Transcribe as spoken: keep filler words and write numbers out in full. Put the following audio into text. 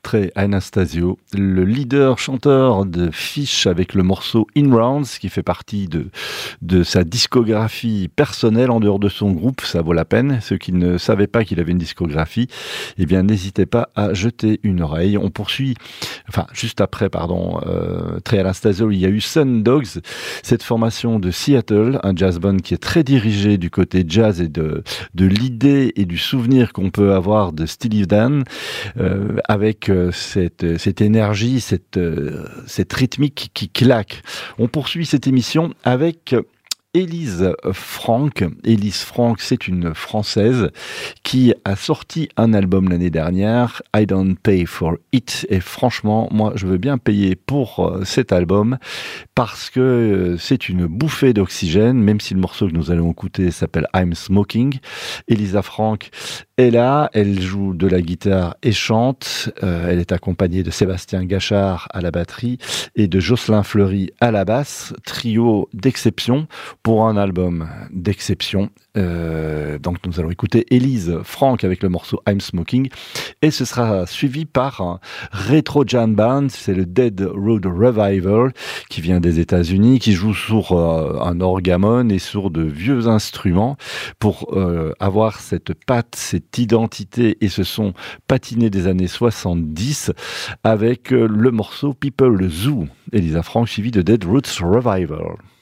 Trey Anastasio, le leader chanteur de Fish avec le morceau In Rounds qui fait partie de, de sa discographie personnelle en dehors de son groupe, ça vaut la peine. Ceux qui ne savaient pas qu'il avait une discographie, eh bien n'hésitez pas à jeter une oreille. On poursuit, enfin juste après, pardon, euh, Trey Anastasio, il y a eu Sun Dogs, cette formation de Seattle, un jazz band qui est très dirigé du côté jazz et de, de l'idée et du souvenir qu'on peut avoir de Steely Dan, euh, avec euh, cette, cette énergie, cette, euh, cette rythmique qui claque. On poursuit cette émission avec Elise Frank. Elise Frank, c'est une Française qui a sorti un album l'année dernière, I Don't Pay For It, et franchement, moi, je veux bien payer pour cet album parce que c'est une bouffée d'oxygène, même si le morceau que nous allons écouter s'appelle I'm Smoking. Elisa Frank est là, elle joue de la guitare et chante, euh, elle est accompagnée de Sébastien Gachard à la batterie et de Jocelyn Fleury à la basse, trio d'exception pour un album d'exception. Euh, donc nous allons écouter Elise Frank avec le morceau I'm Smoking et ce sera suivi par un Retro Jam Band, c'est le Dead Road Revival qui vient des États-Unis, qui joue sur euh, un orgamon et sur de vieux instruments pour euh, avoir cette patte, cette identité et ce son patiné des années soixante-dix avec euh, le morceau People Zoo. Elisa Frank suivi de Dead Roots Revival.